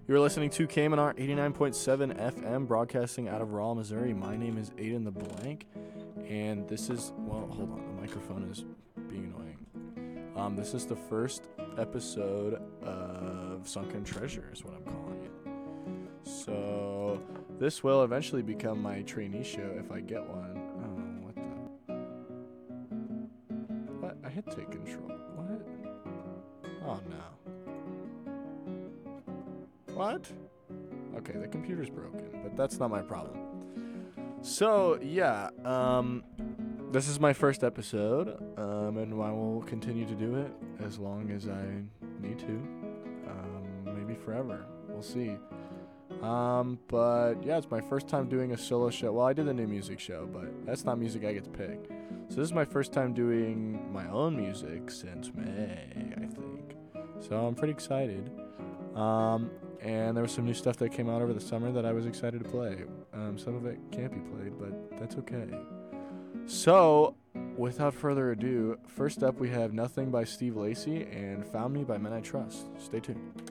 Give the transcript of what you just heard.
You're listening to KMNR 89.7 FM, broadcasting out of Raw, Missouri. My name is Aiden the Blank, and this is, well, hold on, the microphone is being annoying. This is the first episode of Sunken Treasure, is what I'm calling it. So, this will eventually become my trainee show if I get one. Oh, what? I hit take control. What? Oh, no. What? Okay, the computer's broken, but that's not my problem. So, yeah, this is my first episode, and I will continue to do it as long as I need to. Maybe forever. We'll see. But yeah, it's my first time doing a solo show. Well, I did a new music show, but that's not music I get to pick. So this is my first time doing my own music since May, I think. So I'm pretty excited. And there was some new stuff that came out over the summer that I was excited to play. Some of it can't be played, but that's okay. So, without further ado, first up we have Nothing by Steve Lacy and Found Me by Men I Trust. Stay tuned.